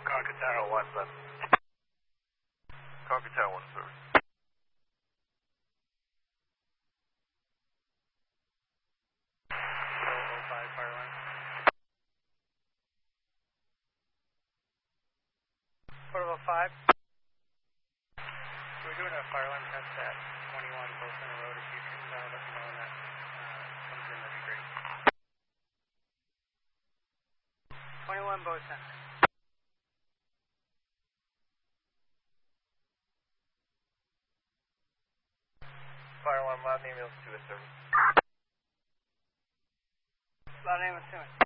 Concord Tower 1, sir. Concord Tower 1, sir. Fire line. Portable 5. We're doing a fire line test at 21 Bow Center Road. If you can let me know when that comes in, that'd be great. 21 Bow Center. Fire line, last name is Stewart, sir. Last name is Stewart.